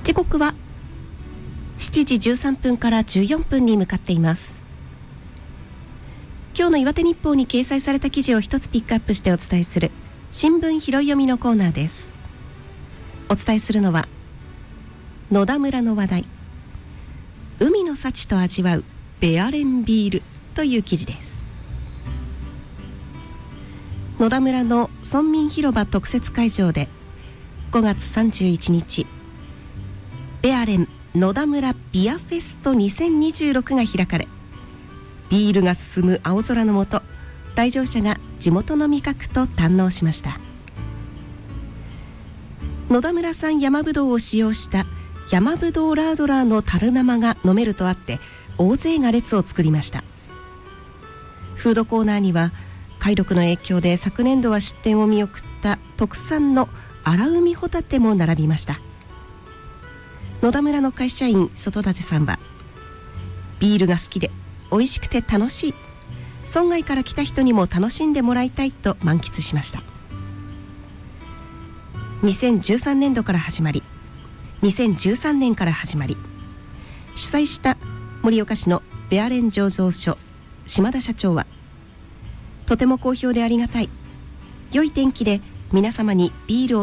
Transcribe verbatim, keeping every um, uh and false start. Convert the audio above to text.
時刻はしちじじゅうさんぷんからじゅうよんぷんに向かっています。今日の岩手日報に掲載された記事を一つピックアップしてお伝えする新聞拾い読みのコーナーです。お伝えするのは野田村の話題、海の幸と味わうベアレンビールという記事です。野田村の村民広場特設会場でごがつさんじゅういちにち、ベアレン野田村ビアフェストにせんにじゅうろくが開かれ、ビールが進む青空の下、来場者が地元の味覚と堪能しました。野田村産山ぶどうを使用した山ぶどうラードラーの樽生が飲めるとあって、大勢が列を作りました。フードコーナーには貝毒の影響で昨年度は出店を見送った特産の荒海ホタテも並びました。野田村の会社員外舘さんは、ビールが好きで美味しくて楽しい、村外から来た人にも楽しんでもらいたいと満喫しました。にせんじゅうさんねんどから始まりにせんじゅうさんねんから始まり主催した盛岡市のベアレン醸造所島田社長は、とても好評でありがたい、良い天気で皆様にビールを